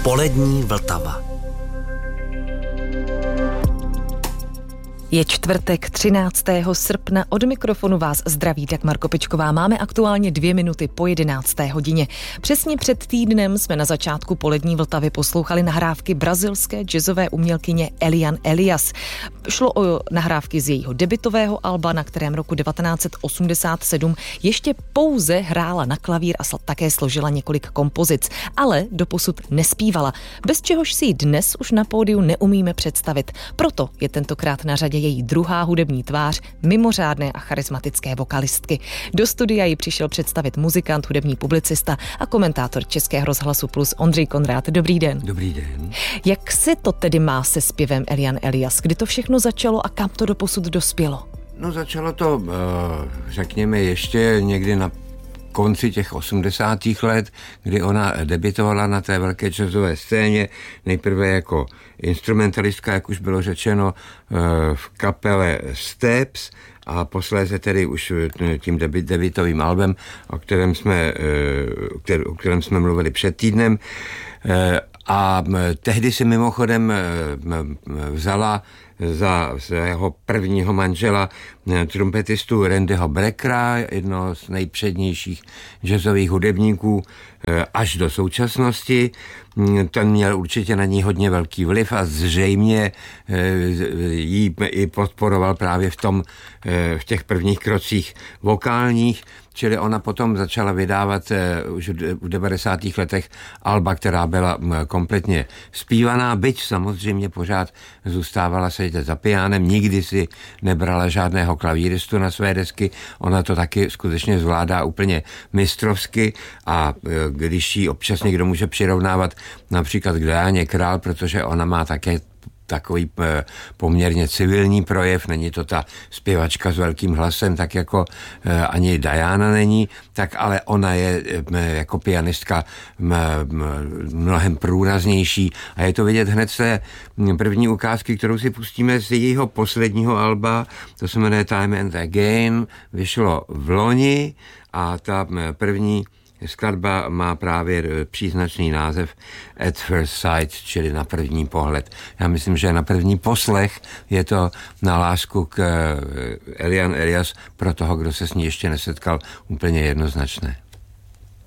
Polední Vltava. Je čtvrtek 13. srpna, od mikrofonu vás zdraví Dagmar Kopečková. Máme aktuálně 2 minuty po 11. hodině. Přesně před týdnem jsme na začátku Polední Vltavy poslouchali nahrávky brazilské jazzové umělkyně Eliane Elias. Šlo o nahrávky z jejího debutového alba, na kterém roku 1987 ještě pouze hrála na klavír a také složila několik kompozic, ale doposud nespívala, bez čehož si ji dnes už na pódiu neumíme představit. Proto je tentokrát na řadě její druhá hudební tvář, mimořádné a charismatické vokalistky. Do studia ji přišel představit muzikant, hudební publicista a komentátor Českého rozhlasu Plus Ondřej Konrád. Dobrý den. Dobrý den. Jak se to tedy má se zpěvem Eliane Elias? Kdy to všechno začalo a kam to doposud dospělo? No začalo to, řekněme, ještě někdy na konci těch 80. let, kdy ona debitovala na té velké jazzové scéně, nejprve jako instrumentalistka, jak už bylo řečeno, v kapele Steps a posléze tedy už tím debutovým albem, o kterém jsme mluvili před týdnem. A tehdy si mimochodem vzala za svého prvního manžela trumpetistu Randyho Breckera, jednoho z nejpřednějších jazzových hudebníků až do současnosti. Ten měl určitě na ní hodně velký vliv a zřejmě ji i podporoval právě v těch prvních krocích vokálních, čili ona potom začala vydávat už v 90. letech alba, která byla kompletně zpívaná, byť samozřejmě pořád zůstávala sedět za pianem, nikdy si nebrala žádného klavíristu na své desky, ona to taky skutečně zvládá úplně mistrovsky a když ji občas někdo může přirovnávat například k Dianě Král, protože ona má také takový poměrně civilní projev, není to ta zpěvačka s velkým hlasem, tak jako ani Diana není, tak ale ona je jako pianistka mnohem průraznější a je to vidět hned z té první ukázky, kterou si pustíme z jejího posledního alba, to se jmenuje Time and Again, vyšlo v loni a ta první skladba má právě příznačný název At First Sight, čili na první pohled. Já myslím, že na první poslech je to na lásku k Eliane Elias pro toho, kdo se s ní ještě nesetkal, úplně jednoznačné.